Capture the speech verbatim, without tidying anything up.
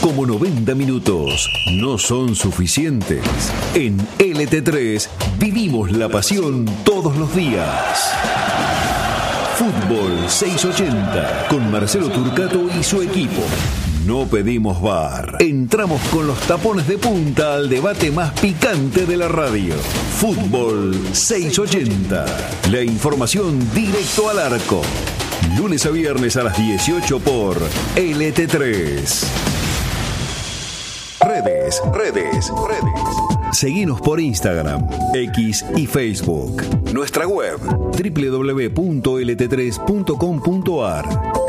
como noventa minutos no son suficientes. En L T tres vivimos la pasión todos los días. Fútbol seiscientos ochenta con Marcelo Turcato y su equipo. No pedimos V A R. Entramos con los tapones de punta al debate más picante de la radio. Fútbol seiscientos ochenta. La información directo al arco. Lunes a viernes a las dieciocho por L T tres. Redes, redes, redes. Seguinos por Instagram, X y Facebook. Nuestra web doble u doble u doble u punto l t tres punto com punto a r.